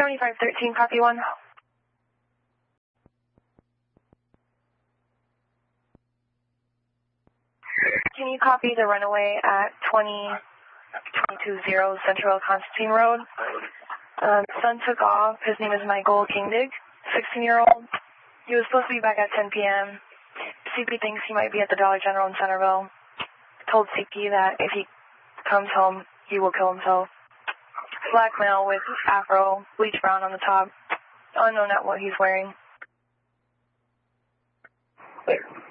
7513, copy 1. Can you copy the runaway at 20220 Central Constantine Road? Son took off. His name is Michael Kingdig, 16-year-old. He was supposed to be back at 10 p.m. CP thinks he might be at the Dollar General in Centerville. Told CP that if he comes home, he will kill himself. Black male with afro, bleach brown on the top. Unknown at what he's wearing. Later.